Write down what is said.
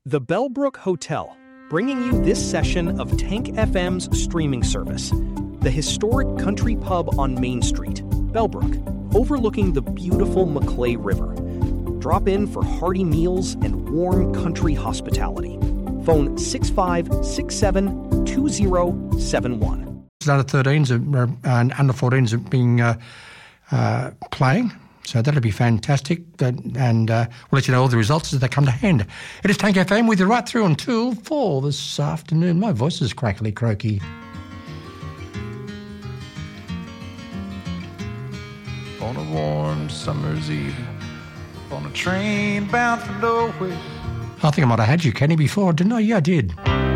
The Bellbrook Hotel, bringing you this session of Tank FM's streaming service. The historic country pub on Main Street, Bellbrook, overlooking the beautiful Maclay River. Drop in for hearty meals and warm country hospitality. Phone 6567-2071. Under 13s and under 14s are being playing. So that'll be fantastic, and we'll let you know all the results as they come to hand. It is Tank FM with you right through until 4 this afternoon. My voice is crackly croaky. On a warm summer's evening, on a train bound for nowhere. I think I might have had you, Kenny, before, didn't I? Yeah, I did.